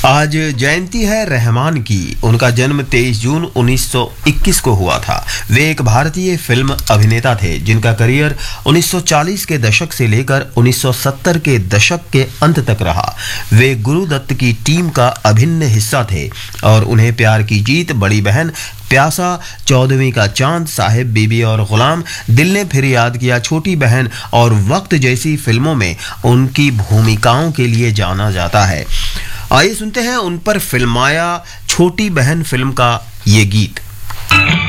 आज जयंती है रहमान की। उनका जन्म 23 जून 1921 को हुआ था। वे एक भारतीय फिल्म अभिनेता थे जिनका करियर 1940 के दशक से लेकर 1970 के दशक के अंत तक रहा। वे गुरुदत्त की टीम का अभिन्न हिस्सा थे और उन्हें प्यार की जीत, बड़ी बहन, प्यासा, 14वीं का चांद, साहिब, बीबी और गुलाम, दिल ने फिर याद किया, छोटी बहन और वक्त जैसी फिल्मों में उनकी भूमिकाओं के लिए जाना जाता है। आइए सुनते हैं उन पर फिल्माया छोटी बहन फिल्म का ये गीत।